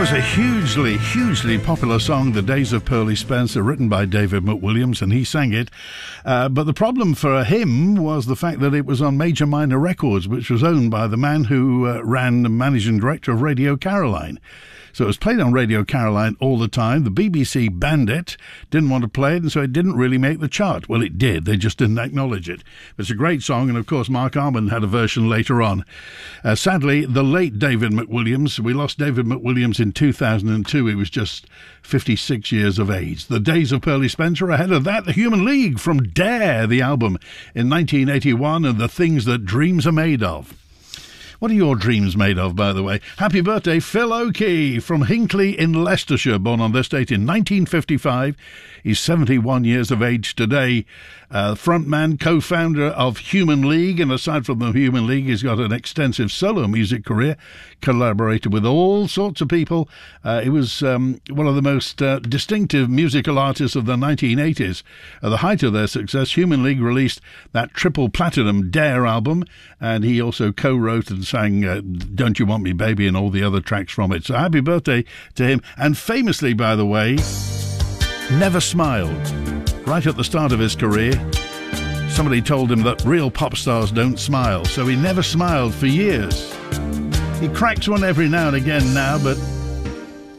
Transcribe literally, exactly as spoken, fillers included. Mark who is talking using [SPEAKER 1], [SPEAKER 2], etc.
[SPEAKER 1] was a hugely, hugely popular song, The Days of Pearly Spencer, written by David McWilliams, and he sang it. Uh, but the problem for him was the fact that it was on Major Minor Records, which was owned by the man who uh, ran the managing director of Radio Caroline. So it was played on Radio Caroline all the time. The B B C banned it, didn't want to play it, and so it didn't really make the chart. Well, it did. They just didn't acknowledge it. It's a great song, and of course, Mark Armand had a version later on. Uh, sadly, the late David McWilliams, we lost David McWilliams in two thousand two. He was just fifty-six years of age. The Days of Pearly Spencer. Ahead of that, The Human League from Dare, the album, in nineteen eighty-one, and The Things That Dreams Are Made Of. What are your dreams made of, by the way? Happy birthday, Phil Oakey from Hinckley in Leicestershire, born on this date in nineteen fifty-five. He's seventy-one years of age today. Uh, frontman, co-founder of Human League, and aside from the Human League, he's got an extensive solo music career, collaborated with all sorts of people. Uh, he was um, one of the most uh, distinctive musical artists of the nineteen eighties. At the height of their success, Human League released that triple platinum Dare album, and he also co-wrote and sang uh, Don't You Want Me Baby and all the other tracks from it. So happy birthday to him. And famously, by the way, never smiled. Right at the start of his career, somebody told him that real pop stars don't smile, so he never smiled for years. He cracks one every now and again now, but